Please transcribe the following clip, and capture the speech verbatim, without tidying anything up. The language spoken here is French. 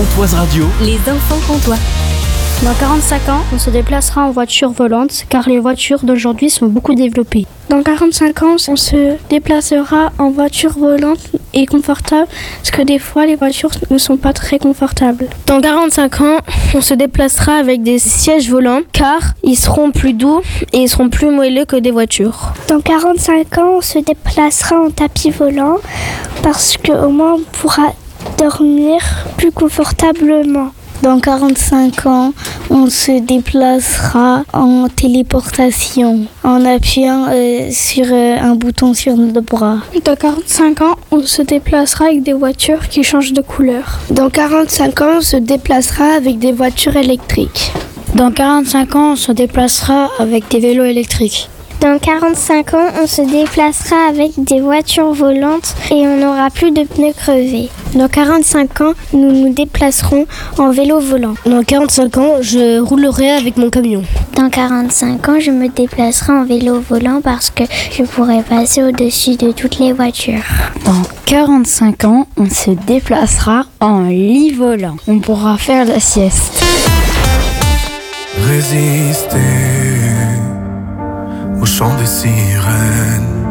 Pontoise Radio. Les enfants pontois. Dans quarante-cinq ans, on se déplacera en voiture volante car les voitures d'aujourd'hui sont beaucoup développées. Dans quarante-cinq ans, on se déplacera en voiture volante et confortable parce que des fois les voitures ne sont pas très confortables. Dans quarante-cinq ans, on se déplacera avec des sièges volants car ils seront plus doux et ils seront plus moelleux que des voitures. Dans quarante-cinq ans, on se déplacera en tapis volant parce qu'au moins on pourra dormir plus confortablement. Dans quarante-cinq ans, on se déplacera en téléportation en appuyant euh, sur euh, un bouton sur le bras. Dans quarante-cinq ans, on se déplacera avec des voitures qui changent de couleur. Dans quarante-cinq ans, on se déplacera avec des voitures électriques. Dans quarante-cinq ans, on se déplacera avec des vélos électriques. Dans quarante-cinq ans, on se déplacera avec des voitures volantes et on n'aura plus de pneus crevés. Dans quarante-cinq ans, nous nous déplacerons en vélo volant. Dans quarante-cinq ans, je roulerai avec mon camion. Dans quarante-cinq ans, je me déplacerai en vélo volant parce que je pourrai passer au-dessus de toutes les voitures. Dans quarante-cinq ans, on se déplacera en lit volant. On pourra faire la sieste. Résister au chant des sirènes,